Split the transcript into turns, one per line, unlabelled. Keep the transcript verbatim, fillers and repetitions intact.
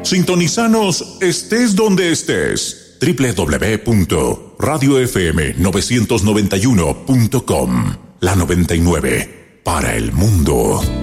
Sintonizanos estés donde estés. doble u doble u doble u punto radio f m novecientos noventa y uno punto com. La noventa y nueve para el mundo.